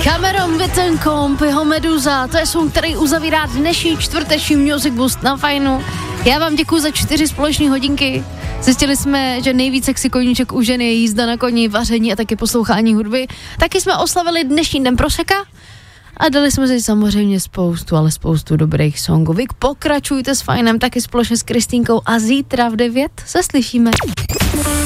Cameron Whittenkamp, jeho Meduza, to je song, který uzavírá dnešní čtvrteční Music Boost na Fajnu. Já vám děkuju za 4 společné hodinky. Zjistili jsme, že nejvíc sexy koníček u žen je jízda na koni, vaření a taky poslouchání hudby. Taky jsme oslavili dnešní den proseka a dali jsme si samozřejmě spoustu dobrých songů. Vy pokračujte s Fajnem taky společně s Kristýnkou a zítra v 9 se slyšíme.